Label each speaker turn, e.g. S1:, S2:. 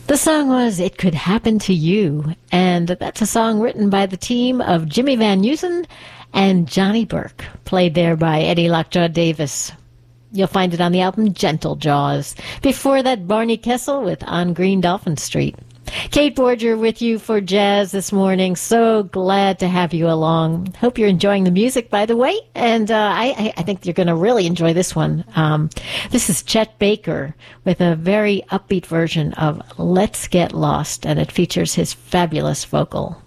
S1: The song was It Could Happen to You, and that's a song written by the team of Jimmy Van Heusen and Johnny Burke, played there by Eddie Lockjaw Davis. You'll find it on the album Gentle Jaws. Before that, Barney Kessel with On Green Dolphin Street. Kate Borger with you for Jazz this morning. So glad to have you along. Hope you're enjoying the music, by the way. And I think you're going to really enjoy this one. This is Chet Baker with a very upbeat version of Let's Get Lost, and it features his fabulous vocal.